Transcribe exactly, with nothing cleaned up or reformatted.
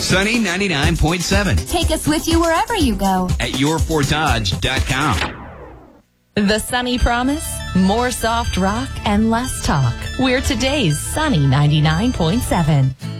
Sunny ninety-nine point seven. Take us with you wherever you go. At your ford dodge dot com. The Sunny Promise? More soft rock and less talk. We're today's Sunny ninety-nine point seven.